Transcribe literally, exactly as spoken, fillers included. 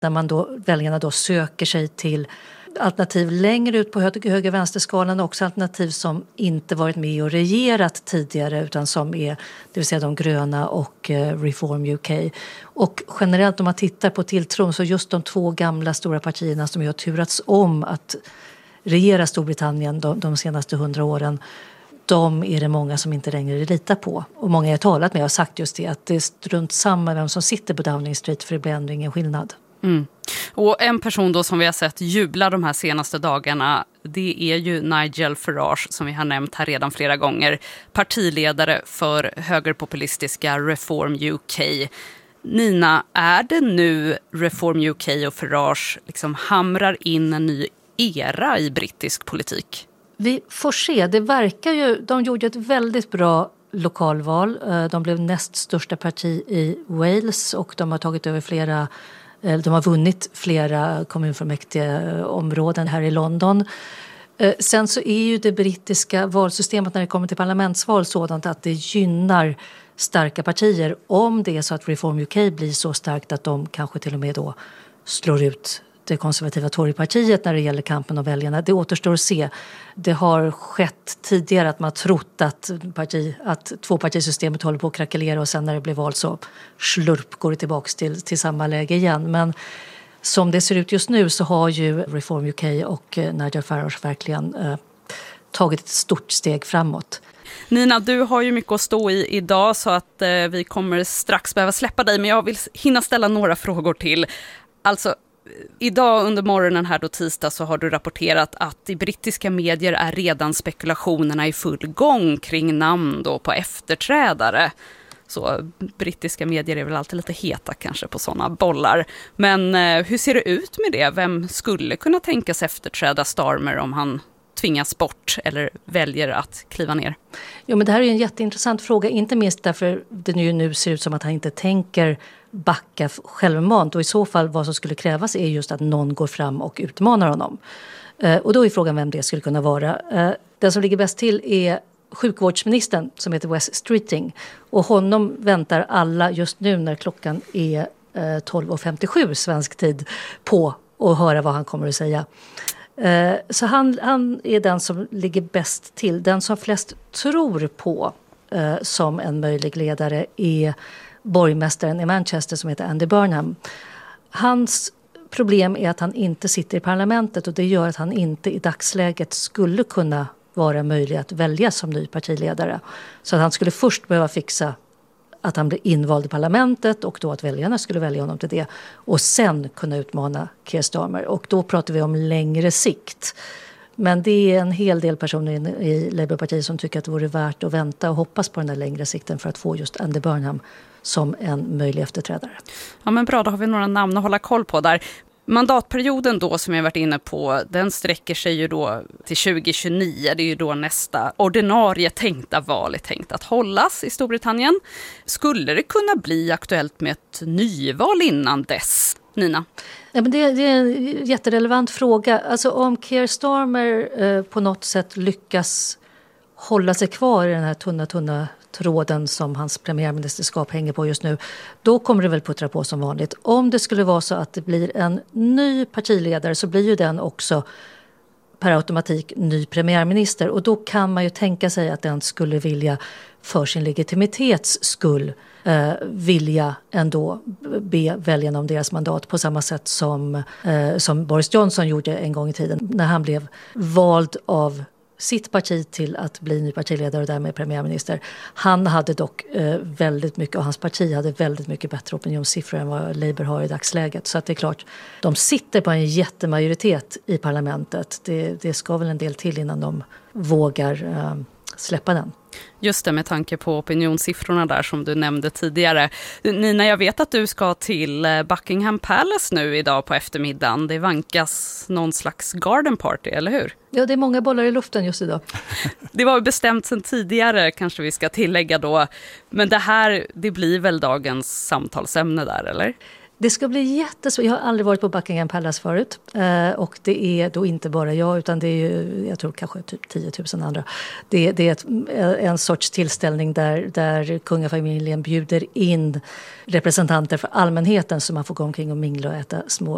Där man då, väljarna då söker sig till alternativ längre ut på höger-vänsterskalan och också alternativ som inte varit med och regerat tidigare utan som är, det vill säga de gröna och Reform U K. Och generellt om man tittar på tilltron så just de två gamla stora partierna som har turats om att regera Storbritannien de, de senaste hundra åren, de är det många som inte längre litar på. Och många jag har talat med har sagt just det, att det är strunt samma vem som sitter på Downing Street för det blir ändå ingen skillnad. Mm. Och en person då som vi har sett jubla de här senaste dagarna, det är ju Nigel Farage som vi har nämnt här redan flera gånger, partiledare för högerpopulistiska Reform U K. Nina, är det nu Reform U K och Farage liksom hamrar in en ny era i brittisk politik? Vi får se, det verkar ju, de gjorde ett väldigt bra lokalval, de blev näst största parti i Wales och de har tagit över flera. De har vunnit flera kommunfullmäktige områden här i London. Sen så är ju det brittiska valsystemet när det kommer till parlamentsval sådant att det gynnar starka partier om det är så att Reform U K blir så starkt att de kanske till och med då slår ut det konservativa Torypartiet när det gäller kampen om väljarna. Det återstår att se. Det har skett tidigare att man har trott att, parti, att tvåpartisystemet håller på att krackelera och sen när det blir val så slurp går det tillbaka till, till samma läge igen. Men som det ser ut just nu så har ju Reform U K och Nigel Farage verkligen eh, tagit ett stort steg framåt. Nina, du har ju mycket att stå i idag så att eh, vi kommer strax behöva släppa dig, men jag vill hinna ställa några frågor till. Alltså, idag under morgonen här då tisdag så har du rapporterat att i brittiska medier är redan spekulationerna i full gång kring namn då på efterträdare. Så brittiska medier är väl alltid lite heta kanske på sådana bollar. Men eh, hur ser det ut med det? Vem skulle kunna tänkas efterträda Starmer om han tvingas bort eller väljer att kliva ner? Jo, men det här är en jätteintressant fråga, inte minst därför det ju nu ser ut som att han inte tänker backa självmant och i så fall vad som skulle krävas är just att någon går fram och utmanar honom. Eh, och då är frågan vem det skulle kunna vara. Eh, den som ligger bäst till är sjukvårdsministern som heter Wes Streeting och honom väntar alla just nu när klockan är eh, tolv och femtiosju svensk tid på att höra vad han kommer att säga. Eh, så han, han är den som ligger bäst till. Den som flest tror på eh, som en möjlig ledare är borgmästaren i Manchester som heter Andy Burnham. Hans problem är att han inte sitter i parlamentet och det gör att han inte i dagsläget skulle kunna vara möjlig att välja som ny partiledare. Så att han skulle först behöva fixa att han blir invald i parlamentet och då att väljarna skulle välja honom till det och sen kunna utmana Keir Starmer. Och då pratar vi om längre sikt. Men det är en hel del personer i Labourpartiet som tycker att det vore värt att vänta och hoppas på den där längre sikten för att få just Andy Burnham som en möjlig efterträdare. Ja, men bra, då har vi några namn att hålla koll på där. Mandatperioden då som jag varit inne på, den sträcker sig ju då till tjugo tjugonio. Det är ju då nästa ordinarie tänkta val är tänkt att hållas i Storbritannien. Skulle det kunna bli aktuellt med ett nyval innan dess, Nina? Ja, men det, det är en jätterelevant fråga. Alltså om Keir Starmer eh, på något sätt lyckas hålla sig kvar i den här tunna, tunna tråden som hans premiärministerskap hänger på just nu, då kommer det väl puttra på som vanligt. Om det skulle vara så att det blir en ny partiledare så blir ju den också per automatik ny premiärminister och då kan man ju tänka sig att den skulle vilja för sin legitimitets skull eh, vilja ändå be väljarna om deras mandat på samma sätt som, eh, som Boris Johnson gjorde en gång i tiden när han blev vald av sitt parti till att bli ny partiledare och därmed premiärminister. Han hade dock eh, väldigt mycket, och hans parti hade väldigt mycket bättre opinionssiffror än vad Labour har i dagsläget. Så att det är klart, de sitter på en jättemajoritet i parlamentet. Det, det ska väl en del till innan de vågar eh, släppa den. Just det, med tanke på opinionssiffrorna där som du nämnde tidigare. Nina, jag vet att du ska till Buckingham Palace nu idag på eftermiddagen. Det vankas någon slags garden party, eller hur? Ja, det är många bollar i luften just idag. Det var bestämt sedan tidigare, kanske vi ska tillägga då. Men det här, det blir väl dagens samtalsämne där, eller? Det ska bli jättesvårt. Jag har aldrig varit på Buckingham Palace förut. Eh, och det är då inte bara jag utan det är ju, jag tror kanske typ tio tusen andra. Det, det är ett, en sorts tillställning där, där kungafamiljen bjuder in representanter för allmänheten så man får gå omkring och mingla och äta små